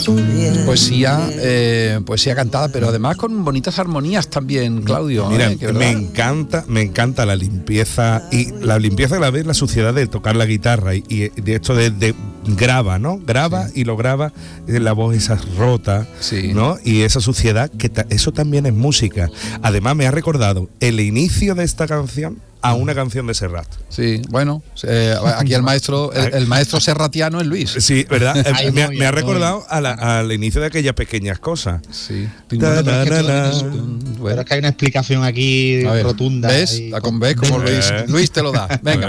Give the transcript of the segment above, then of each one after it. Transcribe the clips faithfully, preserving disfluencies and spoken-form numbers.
Poesía, eh, poesía cantada, pero además con bonitas armonías también, Claudio. Mira, ¿eh? me encanta, me encanta la limpieza y la limpieza a la vez la suciedad de tocar la guitarra y, y de esto de, de graba, ¿no? Graba sí. y lo graba, la voz esa rota, sí. ¿no? Y esa suciedad, que ta, eso también es música. Además me ha recordado el inicio de esta canción a una canción de Serrat. Sí, bueno, eh, aquí el maestro el, el maestro serratiano es Luis. Sí, ¿verdad? Eh, me, me ha recordado a la, al inicio de aquellas pequeñas cosas. Sí. Da, da, da, da. Pero es que hay una explicación aquí ver, rotunda. ¿Ves? Y la con ves como Luis, Luis te lo da. Venga.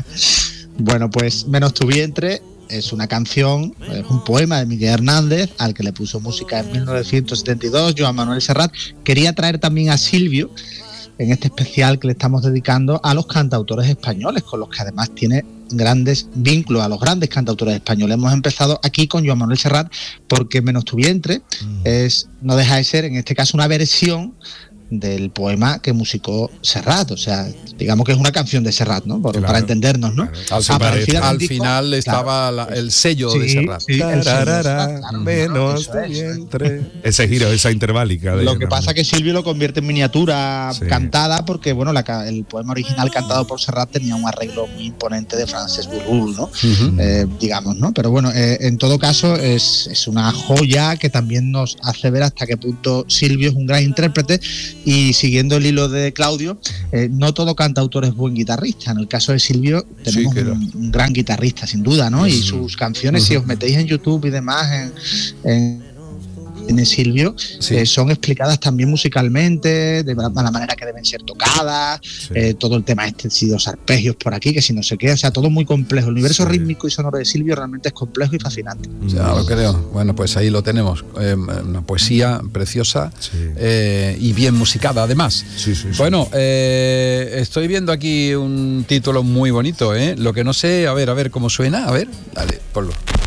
Bueno, pues Menos tu vientre es una canción, es un poema de Miguel Hernández, al que le puso música en mil novecientos setenta y dos Joan Manuel Serrat. Quería traer también a Silvio en este especial que le estamos dedicando a los cantautores españoles, con los que además tiene grandes vínculos, a los grandes cantautores españoles. Hemos empezado aquí con Joan Manuel Serrat porque Menos tu vientre mm. es, no deja de ser, en este caso, una versión del poema que musicó Serrat, o sea, digamos que es una canción de Serrat, ¿no? Por, claro, para entendernos, ¿no? Claro. Al, al final claro. estaba la, el sello sí, de Serrat. Sí, el Tararara, claro, menos tu vientre. Ese giro, esa interválica. De lo que pasa es que Silvio lo convierte en miniatura sí. cantada, porque bueno, la, el poema original cantado por Serrat tenía un arreglo muy imponente de Francesc Bourul, ¿no? Uh-huh. Eh, digamos, ¿no? Pero bueno, eh, en todo caso es, es una joya que también nos hace ver hasta qué punto Silvio es un gran intérprete. Y siguiendo el hilo de Claudio, eh, no todo cantautor es buen guitarrista. En el caso de Silvio tenemos sí, un, un gran guitarrista, sin duda, ¿no? Uh-huh. Y sus canciones, uh-huh. si os metéis en YouTube y demás, en, en en Silvio, sí. eh, son explicadas también musicalmente, de la, de la manera que deben ser tocadas, sí. eh, todo el tema este, si los arpegios por aquí, que si no sé qué, o sea, todo muy complejo. El universo sí. rítmico y sonoro de Silvio realmente es complejo y fascinante. Ya lo creo. Bueno, pues ahí lo tenemos. Eh, una poesía preciosa sí. eh, y bien musicada, además. Sí, sí, sí. Bueno, eh, estoy viendo aquí un título muy bonito, ¿eh? Lo que no sé, a ver, a ver cómo suena, a ver, dale, ponlo.